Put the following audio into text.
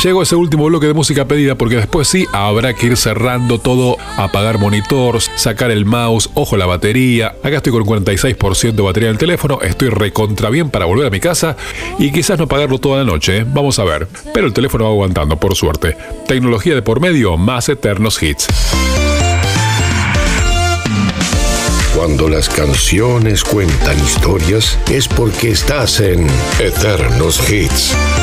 Llegó ese último bloque de música pedida porque después sí habrá que ir cerrando todo, apagar monitores, sacar el mouse, ojo la batería. Acá estoy con 46% de batería en el teléfono, estoy recontra bien para volver a mi casa y quizás no apagarlo toda la noche, ¿eh? Vamos a ver. Pero el teléfono va aguantando, por suerte. Tecnología de por medio, más eternos hits. Cuando las canciones cuentan historias es porque estás en Eternos Hits.